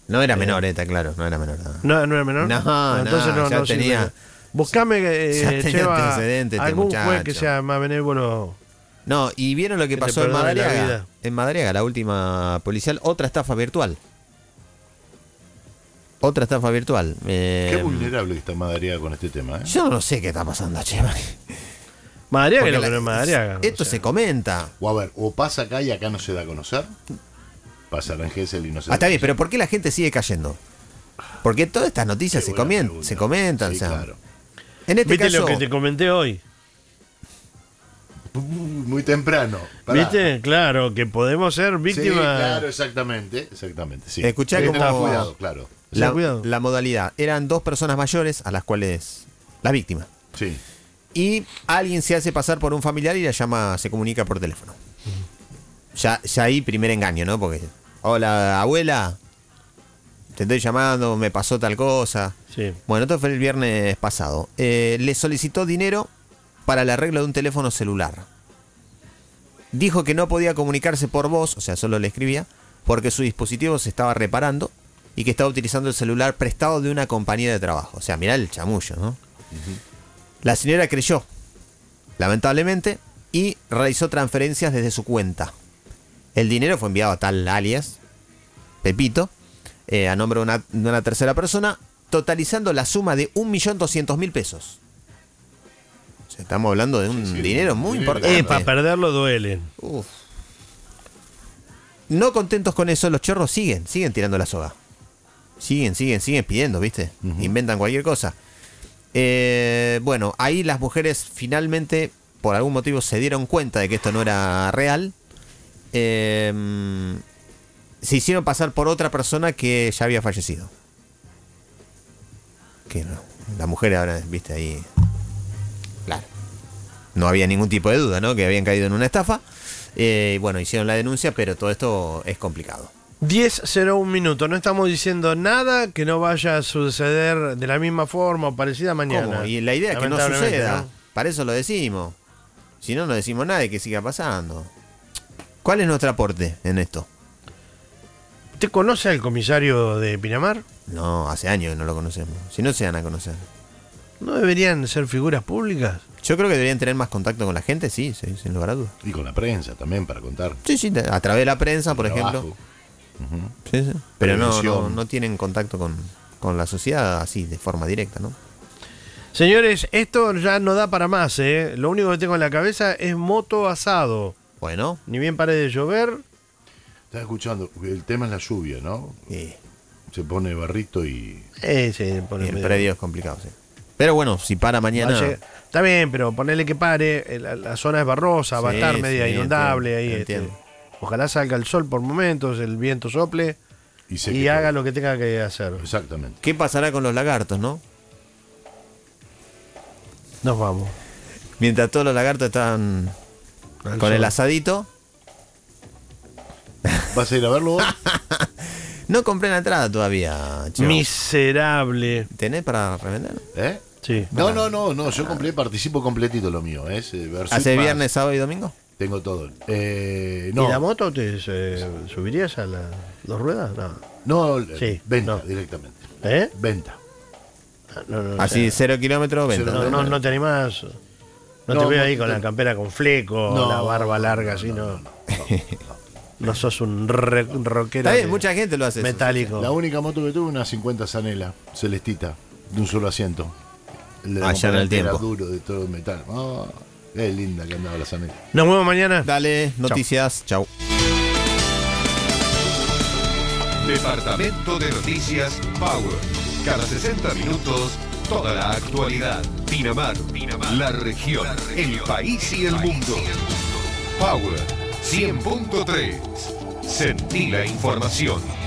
No era menor, está claro, no era menor. ¿No era menor? No, entonces ya no tenía. sirve. Buscame, Ya tenía Cheva, antecedentes este algún muchacho. juez que sea más benévolo. No, y vieron lo que Que te pasó en perdone la Madariaga. vida. En Madariaga, la última policial, otra estafa virtual. Otra estafa virtual. Qué vulnerable que está Madariaga con este tema, ¿eh? Yo no sé qué está pasando, Cheva. Madariaga, Porque lo que no es Madariaga. Esto se comenta. O a ver, o pasa acá y acá no se da a conocer. Pasa en Gesell y no se da Está a bien, conocer. pero ¿por qué la gente sigue cayendo? Porque todas estas noticias Qué se, buena pregunta. se comentan. Sí, o sea, claro. En este ¿Viste caso, lo que te comenté hoy? Muy temprano. Pará. ¿Viste? Claro, que podemos ser Sí, víctimas. claro, exactamente. Sí. Escuchá Hay que tener cómo- cuidado, claro. Cuidado. la modalidad. Eran 2 personas mayores a las cuales la víctima. Sí. Y alguien se hace pasar por un familiar y la llama, se comunica por teléfono. Ya ahí primer engaño, ¿no? Porque, hola, abuela, te estoy llamando, me pasó tal cosa. Sí. Bueno, esto fue el viernes pasado. Le solicitó dinero para el arreglo de un teléfono celular. Dijo que no podía comunicarse por voz, o sea, solo le escribía, porque su dispositivo se estaba reparando y que estaba utilizando el celular prestado de una compañía de trabajo. O sea, mirá el chamullo, ¿no? La señora creyó, lamentablemente, y realizó transferencias desde su cuenta. El dinero fue enviado a tal alias, Pepito, a nombre de una tercera persona, totalizando la suma de 1.200.000 pesos. O sea, estamos hablando de un Sí, dinero muy dinero. importante. Para perderlo duele. Uf. No contentos con eso, los chorros siguen tirando la soga. Siguen pidiendo, ¿viste? Inventan cualquier cosa. Bueno, ahí las mujeres finalmente, por algún motivo, se dieron cuenta de que esto no era real. Se hicieron pasar por otra persona que ya había fallecido. Que no, la mujer ahora, viste, ahí. Claro. No había ningún tipo de duda, ¿no? Que habían caído en una estafa. Bueno, hicieron la denuncia, pero todo esto es complicado. 10:01 minutos. No estamos diciendo nada que no vaya a suceder de la misma forma o parecida mañana. ¿Cómo? Y la idea es que no Lamentablemente, suceda. ¿no? Para eso lo decimos. Si no, no decimos nada de que siga pasando. ¿Cuál es nuestro aporte en esto? ¿Usted conoce al comisario de Pinamar? No, hace años que no lo conocemos. Si no se dan a conocer. ¿No deberían ser figuras públicas? Yo creo que deberían tener más contacto con la gente, sí, sin lugar a dudas. Y con la prensa también para contar. Sí, a través de la prensa, por Trabajo. ejemplo. Sí. Pero Prevención. no tienen contacto con la sociedad así, de forma directa, ¿no? Señores, esto ya no da para más, ¿eh? Lo único que tengo en la cabeza es moto asado. Bueno, Ni bien pare de llover. Estás escuchando, el tema es la lluvia, ¿no? y Se pone barrito y... Sí, pone el medio- predio es complicado, sí. Pero bueno, si para mañana... Vaya- Está bien, pero ponele que pare. La zona es barrosa, va a Sí, estar media sí, inundable ahí. entiendo. Ojalá salga el sol por momentos, el viento sople Y, sé y que haga todo. lo que tenga que hacer. Exactamente. ¿Qué pasará con los lagartos, no? Nos vamos. Mientras todos los lagartos están Al con sol. el asadito. ¿Vas a ir a verlo vos? No compré la entrada todavía, Cheo. Miserable. ¿Tenés para revender? ¿Eh? Sí. No, yo compré, participo completito lo mío, ¿eh? ¿Hace viernes, sábado y domingo? Tengo todo. ¿Y la No, moto te subirías a las dos ruedas? No. no, Sí, venta no. directamente. ¿Eh? Venta. No, Así, o sea, 0 kilómetros, venta. no te animás. No te No, veo no, ahí con no. la campera con fleco, la barba larga, así, no. No sos un rockero. Está bien, mucha gente lo hace eso. metálico. La única moto que tuve, una 50 Zanela, celestita, de un solo asiento. El de la Allá en el componente era tiempo. duro, de todo metal. Oh, qué linda que andaba la Zanela. Nos vemos mañana. Dale, noticias, chau. Departamento de Noticias Power. Cada 60 minutos, toda la actualidad. Pinamar, la región, el país y el mundo. Power 100.3. Sentí la información.